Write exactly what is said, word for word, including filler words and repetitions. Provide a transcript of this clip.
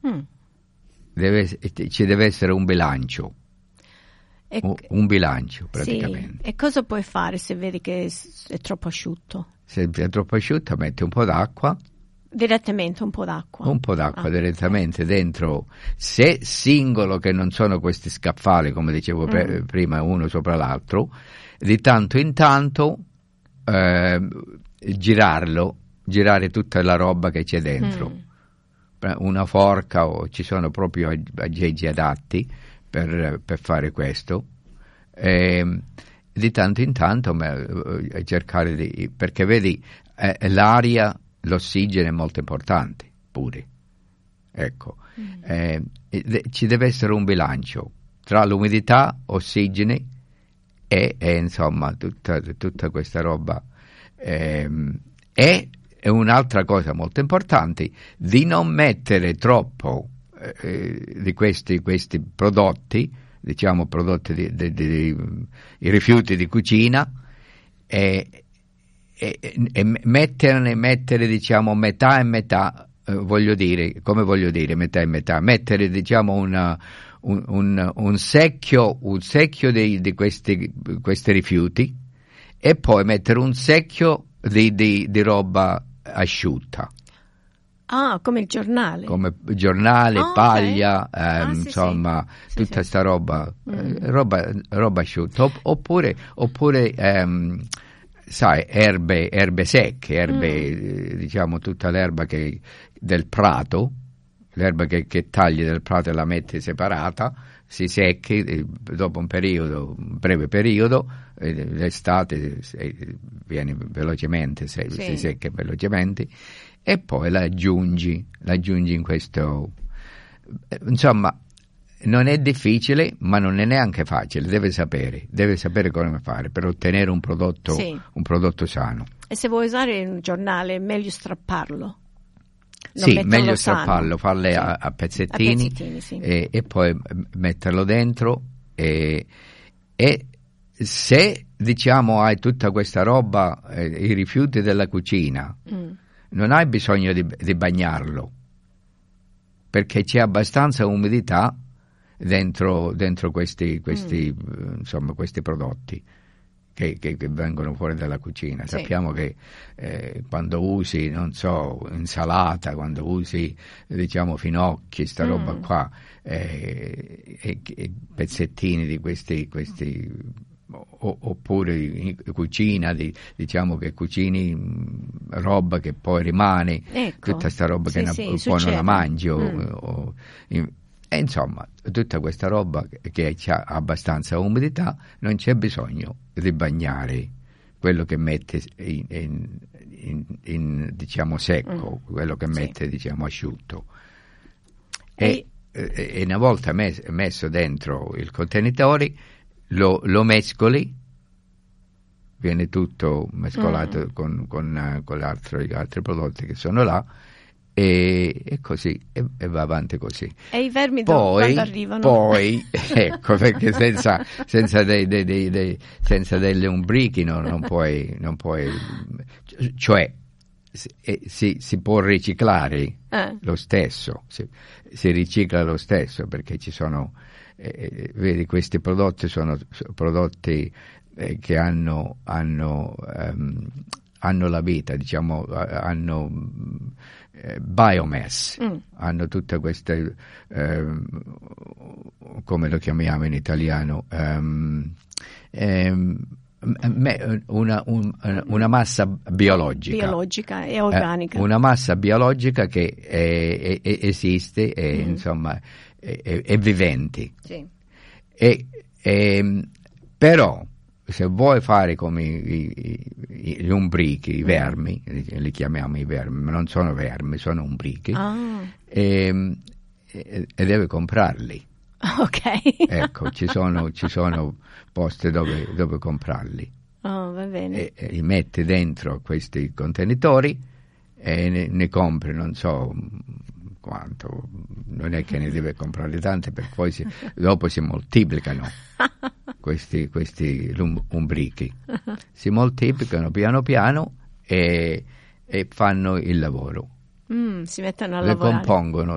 Mm. Deve, ci deve essere un bilancio. E, un bilancio praticamente. Sì. E cosa puoi fare se vedi che è troppo asciutto? Se è troppo asciutto metti un po' d'acqua. Direttamente un po' d'acqua? Un po' d'acqua ah, direttamente okay. dentro, se singolo, che non sono questi scaffali come dicevo mm. pre- prima, uno sopra l'altro, di tanto in tanto eh, girarlo, girare tutta la roba che c'è dentro. Mm. Una forca, o ci sono proprio aggeggi adatti Per, per fare questo, e di tanto in tanto eh, cercare di, perché vedi eh, l'aria, l'ossigeno è molto importante pure, ecco. mm. eh, eh, ci deve essere un bilancio tra l'umidità, ossigeno e, e insomma tutta, tutta questa roba, eh, e, e un'altra cosa molto importante, di non mettere troppo Eh, di questi, questi prodotti, diciamo prodotti di, di, di, di i rifiuti di cucina, e, e, e metterne, mettere diciamo metà e metà, eh, voglio dire, come voglio dire metà e metà, mettere diciamo una, un, un, un secchio, un secchio di, di questi, questi rifiuti, e poi mettere un secchio di, di, di roba asciutta. Ah, come il giornale. Come giornale, oh, paglia, okay. ehm, ah, sì, insomma, sì. tutta sì, sta roba, mm. eh, roba, roba asciutta. Oppure, oppure ehm, sai, erbe, erbe secche, erbe, mm. eh, diciamo, tutta l'erba che, del prato, l'erba che, che tagli del prato e la metti separata, si secchi, eh, dopo un periodo, un breve periodo, eh, l'estate eh, viene velocemente, se, sì. si secca velocemente, e poi la aggiungi, la aggiungi in questo, insomma, non è difficile, ma non è neanche facile, deve sapere, deve sapere come fare per ottenere un prodotto, sì. un prodotto sano. E se vuoi usare un giornale è meglio strapparlo? Non sì, meglio strapparlo, farle sì. a, a pezzettini, a pezzettini sì. e, e poi metterlo dentro, e, e se diciamo hai tutta questa roba, eh, i rifiuti della cucina, mm. non hai bisogno di, di bagnarlo, perché c'è abbastanza umidità dentro, dentro questi, questi, mm. insomma, questi prodotti che, che, che vengono fuori dalla cucina. Sì. Sappiamo che eh, quando usi, non so, insalata, quando usi, diciamo, finocchi, sta mm. roba qua, eh, e, e pezzettini di questi, questi o, oppure in cucina, di, diciamo che cucini mh, roba che poi rimane, ecco. tutta sta roba sì, che sì, una, poi non la mangi o, mm. o, in, e insomma tutta questa roba che ha abbastanza umidità, non c'è bisogno di bagnare quello che mette in, in, in, in diciamo secco, mm. quello che mette sì. diciamo asciutto, e, e, e una volta mes, messo dentro il contenitore Lo, lo mescoli, viene tutto mescolato mm. con, con, con l'altro, gli altri prodotti che sono là, e, e così, e, e va avanti così. E i vermi poi, quando arrivano? Poi, ecco, perché senza, senza, dei, dei, dei, dei, senza delle umbrichi no, non puoi, non puoi, cioè si, si, si può riciclare eh. lo stesso, si, si ricicla lo stesso, perché ci sono... Eh, vedi, questi prodotti sono prodotti eh, che hanno, hanno, um, hanno la vita, diciamo, hanno eh, biomass, mm. hanno tutte queste, eh, come lo chiamiamo in italiano, um, um, una, un, una massa biologica, biologica e organica, eh, una massa biologica che è, è, esiste e mm. insomma è, è, è vivente, sì. e, e, però se vuoi fare come i, i, gli umbrichi, i vermi, mm. li chiamiamo i vermi, ma non sono vermi, sono umbrichi, ah. e, e, e deve comprarli. Ok. Ecco, ci sono, ci sono posti dove, dove comprarli. Oh, va bene. E, e li metti dentro questi contenitori e ne, ne compri, non so quanto, non è che ne deve comprare tante, perché poi si, dopo si moltiplicano questi, questi umbrichi. Si moltiplicano piano piano e, e fanno il lavoro. Mm, si mettono a le lavorare. compongono